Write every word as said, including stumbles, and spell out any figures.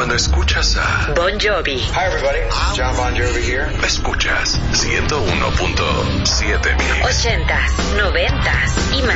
cuando escuchas a Bon Jovi. Hi everybody, John Bon Jovi here. Escuchas ciento uno punto siete Mix. Ochentas, noventas y más.